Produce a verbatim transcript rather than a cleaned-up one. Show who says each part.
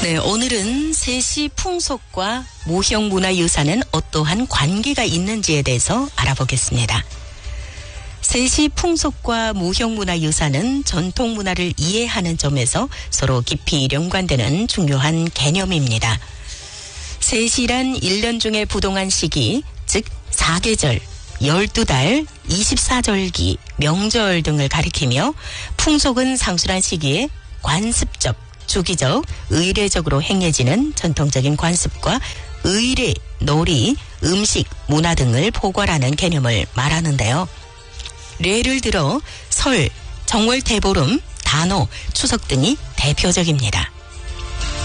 Speaker 1: 네, 오늘은 세시 풍속과 무형문화유산은 어떠한 관계가 있는지에 대해서 알아보겠습니다. 세시 풍속과 무형문화유산은 전통문화를 이해하는 점에서 서로 깊이 연관되는 중요한 개념입니다. 세시란 일 년 중에 부동한 시기, 즉 사계절, 열두 달, 이십사절기, 명절 등을 가리키며 풍속은 상술한 시기에 관습적, 주기적, 의례적으로 행해지는 전통적인 관습과 의례, 놀이, 음식, 문화 등을 포괄하는 개념을 말하는데요. 예를 들어 설, 정월 대보름, 단오, 추석 등이 대표적입니다.